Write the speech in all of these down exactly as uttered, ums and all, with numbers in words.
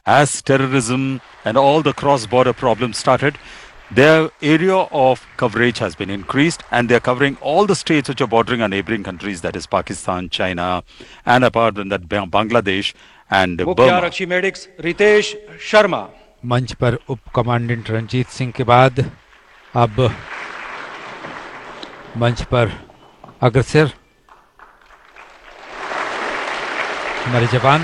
as terrorism and all the cross-border problems started, their area of coverage has been increased, and they're covering all the states which are bordering our neighboring countries, that is Pakistan, China, and apart from that Bangladesh and मुख्य Burma. आरक्षी medics Ritesh Sharma. मंच पर उप commandant Ranjit Singh के बाद अब मंच पर अग्रसर हमारे जवान।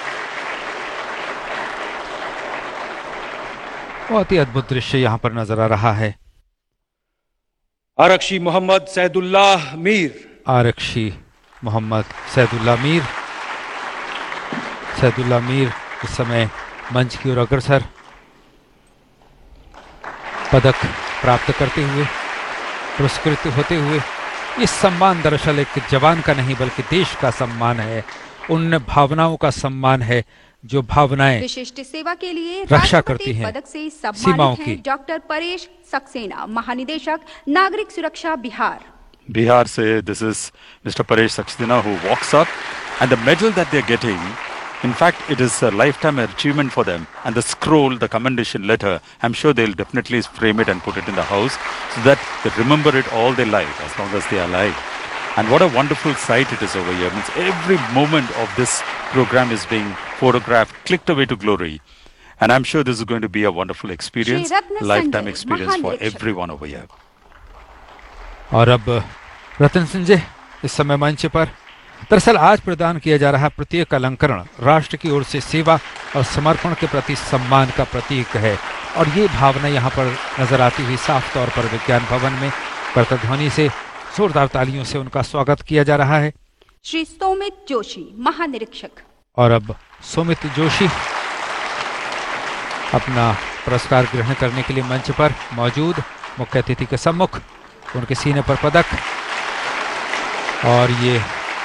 बहुत ही अद्भुत दृश्य यहाँ पर नजर आ रहा है। आरक्षी मोहम्मद सैदुल्लाह मीर। आरक्षी मोहम्मद सैदुल्लाह मीर सैदुल्लाह मीर इस समय मंच की ओर अग्रसर, पदक प्राप्त करते हुए, पुरस्कृत होते हुए। इस सम्मान दरअसल एक जवान का नहीं बल्कि देश का सम्मान है, उन भावनाओं का सम्मान है जो भावनाएं विशिष्ट सेवा के लिए रक्षा करती हैं पदक से सीमाओं सम्मानित की। हैं डॉक्टर परेश सक्सेना, महानिदेशक नागरिक सुरक्षा Bihar. Bihar say this is Mister Paresh Saxena who walks up, and the medal that they're getting, in fact, it is a lifetime achievement for them. And the scroll, the commendation letter, I'm sure they'll definitely frame it and put it in the house so that they remember it all their life as long as they are alive. And what a wonderful sight it is over here. Means every moment of this program is being photographed, clicked away to glory. And I'm sure this is going to be a wonderful experience, Ratna lifetime Sanjay, experience for Mahandirishak. everyone over here. और अब रतन संजय इस समय मंच पर। दरअसल आज प्रदान किया जा रहा प्रत्येक अलंकरण राष्ट्र की ओर से सेवा और समर्पण के प्रति सम्मान का प्रतीक है, और ये भावना यहाँ पर नजर आती हुई साफ तौर पर विज्ञान भवन में प्रतिध्वनि से, जोरदार तालियों से उनका स्वागत किया जा रहा है। श्री सोमित जोशी, महानिरीक्षक। और अब सोमित जोशी अपना पुरस्कार ग्रहण करने के लिए मंच पर मौजूद, मुख्य अतिथि के सम्मुख उनके सीने पर पदक और ये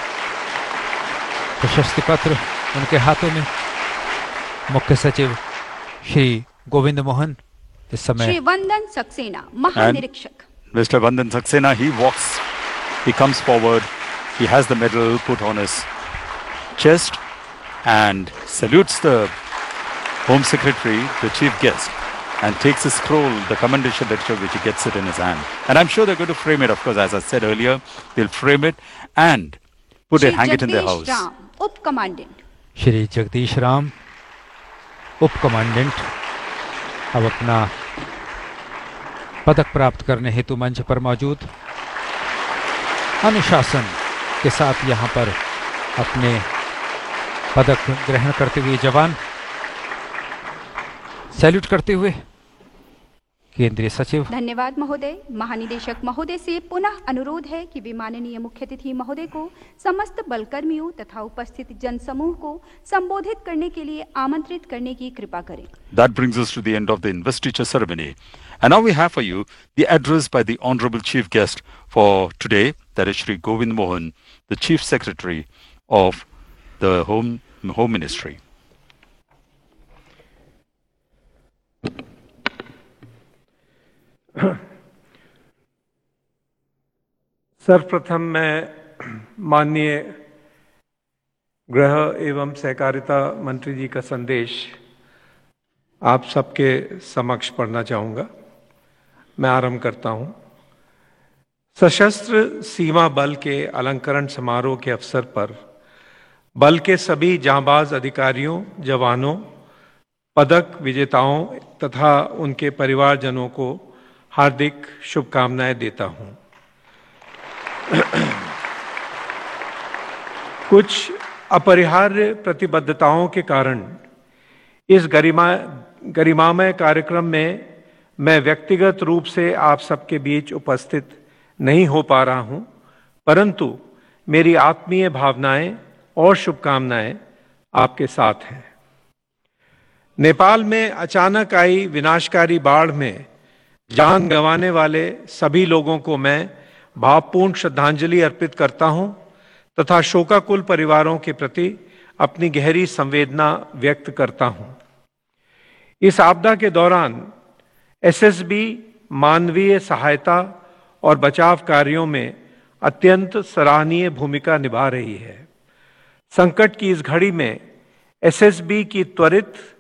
प्रशस्ति पत्र उनके हाथों में। मुख्य सचिव श्री गोविंद मोहन इस समय। श्री वंदन सक्सेना, महानिरीक्षक। Mister Vandan Saxena, he walks, he comes forward, he has the medal put on his chest and salutes the Home Secretary, the chief guest, and takes his scroll, the commendation lecture, which he gets it in his hand. And I'm sure they're going to frame it, of course, as I said earlier, they'll frame it and put it, hang it in their house. Ram, उप commandant. Shri Jagdish Ram, उप commandant, अब अपना पदक प्राप्त करने हेतु मंच पर मौजूद। अनुशासन के साथ यहाँ पर अपने पदक ग्रहण करते हुए जवान, सैल्यूट करते हुए केंद्रीय सचिव। धन्यवाद महोदय। महानिदेशक महोदय से पुनः अनुरोध है कि वे माननीय मुख्य अतिथि महोदय को समस्त बलकर्मियों तथा उपस्थित जनसमूह को संबोधित करने के लिए आमंत्रित करने की कृपा करें। That brings us to the end of the investiture ceremony. And now we have for you the address by the Honorable Chief Guest for today, that is Shri Govind Mohan, the Chief Secretary of the Home, Home Ministry. सर्वप्रथम मैं माननीय गृह एवं सहकारिता मंत्री जी का संदेश आप सबके समक्ष पढ़ना चाहूँगा। मैं आरंभ करता हूँ। सशस्त्र सीमा बल के अलंकरण समारोह के अवसर पर बल के सभी जांबाज अधिकारियों, जवानों, पदक विजेताओं तथा उनके परिवारजनों को हार्दिक शुभकामनाएं देता हूँ। कुछ अपरिहार्य प्रतिबद्धताओं के कारण इस गरिमा गरिमामय कार्यक्रम में मैं व्यक्तिगत रूप से आप सबके बीच उपस्थित नहीं हो पा रहा हूं, परंतु मेरी आत्मीय भावनाएं और शुभकामनाएं आपके साथ हैं। नेपाल में अचानक आई विनाशकारी बाढ़ में जान गंवाने वाले सभी लोगों को मैं भावपूर्ण श्रद्धांजलि अर्पित करता हूं तथा शोकाकुल परिवारों के प्रति अपनी गहरी संवेदना व्यक्त करता हूं। इस आपदा के दौरान एसएसबी मानवीय सहायता और बचाव कार्यों में अत्यंत सराहनीय भूमिका निभा रही है। संकट की इस घड़ी में एसएसबी की त्वरित